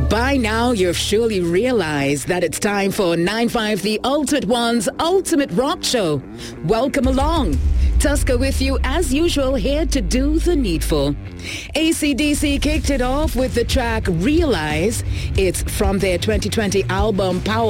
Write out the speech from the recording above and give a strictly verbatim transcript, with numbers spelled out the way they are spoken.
By now, you've surely realized that it's time for nine five The Ultimate One's Ultimate Rock Show. Welcome along. Tusker with you as usual, here to do the needful. A C D C kicked it off with the track Realize. It's from their twenty twenty album Power